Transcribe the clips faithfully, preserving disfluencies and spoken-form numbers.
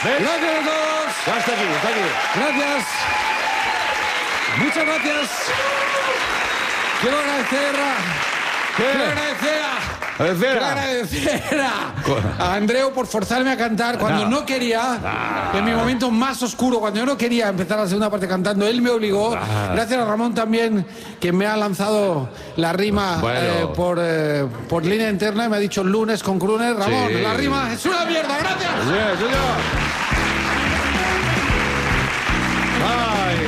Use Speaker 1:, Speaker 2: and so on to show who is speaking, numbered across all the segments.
Speaker 1: ¿Ves?
Speaker 2: Gracias a todos.
Speaker 1: Ya está aquí, está aquí.
Speaker 2: Gracias. Muchas gracias. Quiero agradecer a...
Speaker 1: ¿Qué?
Speaker 2: Quiero agradecer a...
Speaker 1: Agradecer
Speaker 2: Quiero
Speaker 1: a-
Speaker 2: agradecer a, a Andreu por forzarme a cantar cuando
Speaker 1: No.
Speaker 2: no, quería. En mi momento más oscuro, cuando yo no quería empezar la segunda parte cantando, él me obligó. Gracias a Ramón también, que me ha lanzado la rima
Speaker 1: Bueno.
Speaker 2: eh, por, eh, por línea interna y me ha dicho lunes con Kruner. Ramón,
Speaker 1: Sí.
Speaker 2: la rima es una mierda. Gracias.
Speaker 1: Sí, señor. Ay.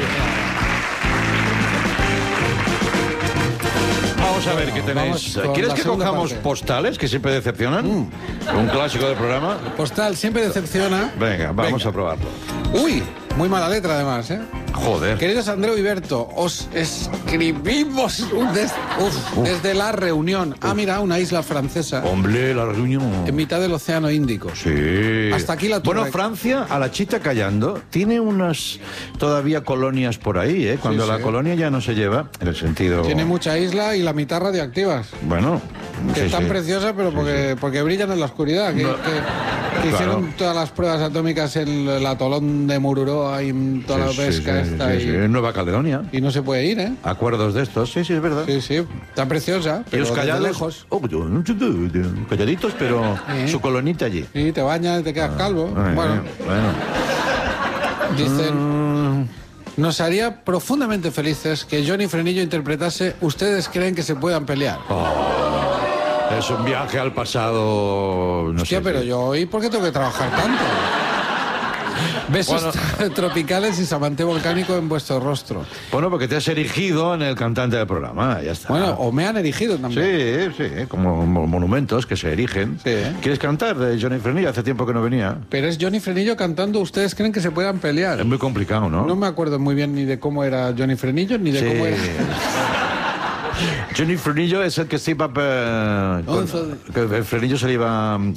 Speaker 1: Vamos a ver qué tenéis.
Speaker 2: Vamos con
Speaker 1: ¿Quieres
Speaker 2: la
Speaker 1: que
Speaker 2: segunda
Speaker 1: cojamos
Speaker 2: parte.
Speaker 1: postales que siempre decepcionan? Un clásico del programa.
Speaker 2: Postal siempre decepciona.
Speaker 1: Venga, vamos
Speaker 2: Venga.
Speaker 1: a probarlo.
Speaker 2: Uy, muy mala letra además, ¿eh?
Speaker 1: Joder.
Speaker 2: Queridos Andreu y Berto, os escribimos un des- uf, desde la reunión. Ah, mira, una isla francesa
Speaker 1: Hombre, la reunión.
Speaker 2: en mitad del Océano Índico.
Speaker 1: Sí.
Speaker 2: Hasta aquí la
Speaker 1: Bueno,
Speaker 2: torre.
Speaker 1: Francia, a la chita callando, tiene unas todavía colonias por ahí, ¿eh? Cuando
Speaker 2: Sí,
Speaker 1: la
Speaker 2: sí.
Speaker 1: colonia ya no se lleva, en el sentido...
Speaker 2: Tiene mucha isla y la mitad radioactivas.
Speaker 1: Bueno.
Speaker 2: Que
Speaker 1: sí,
Speaker 2: es tan
Speaker 1: sí.
Speaker 2: preciosa, pero porque, porque brillan en la oscuridad. Que,
Speaker 1: No.
Speaker 2: que- que
Speaker 1: Claro.
Speaker 2: hicieron todas las pruebas atómicas en el atolón de Mururoa y en toda la
Speaker 1: Sí, sí,
Speaker 2: pesca
Speaker 1: sí,
Speaker 2: esta.
Speaker 1: sí,
Speaker 2: y,
Speaker 1: sí. En Nueva Caledonia.
Speaker 2: y no se puede ir, ¿eh?
Speaker 1: Acuerdos de estos, sí, sí, es verdad.
Speaker 2: Sí, sí. Tan preciosa,
Speaker 1: Y
Speaker 2: pero
Speaker 1: los
Speaker 2: desde
Speaker 1: callados,
Speaker 2: lejos.
Speaker 1: oh, calladitos, pero
Speaker 2: Sí.
Speaker 1: su colonita allí.
Speaker 2: Sí, te bañas, te quedas calvo.
Speaker 1: Eh,
Speaker 2: Bueno,
Speaker 1: bueno.
Speaker 2: dicen...
Speaker 1: Mm,
Speaker 2: Nos haría profundamente felices que Johnny Frenillo interpretase ¿Ustedes creen que se puedan pelear?
Speaker 1: es un viaje al pasado. No
Speaker 2: Hostia,
Speaker 1: sé,
Speaker 2: pero
Speaker 1: sí.
Speaker 2: yo hoy, ¿por qué tengo que trabajar tanto? Besos tropicales y samante volcánico en vuestro rostro.
Speaker 1: Bueno, porque te has erigido en el cantante del programa, ya está.
Speaker 2: Bueno, o me han erigido también.
Speaker 1: Sí, sí, como mo- monumentos que se erigen.
Speaker 2: Sí.
Speaker 1: ¿Quieres cantar de Johnny Frenillo? Hace tiempo que no venía.
Speaker 2: Pero es Johnny Frenillo cantando ¿Ustedes creen que se puedan pelear?
Speaker 1: Es muy complicado, ¿no?
Speaker 2: No me acuerdo muy bien ni de cómo era Johnny Frenillo ni de
Speaker 1: Sí.
Speaker 2: cómo era...
Speaker 1: Johnny Frenillo es el que se iba... eh, con-
Speaker 2: Once.
Speaker 1: que el Frenillo se le iba mm,